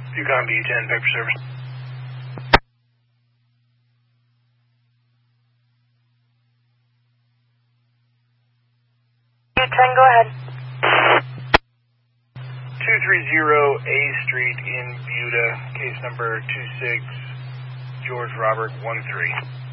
Yukon B10, paper service. B10, go ahead. 230 A Street in Buda, case number 26, George Robert 13.